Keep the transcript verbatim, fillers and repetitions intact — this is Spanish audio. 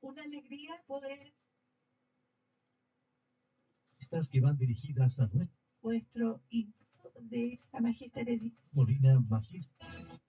una alegría poder Estas que van dirigidas a vuestro hito de la Magister Edith. Molina Magister.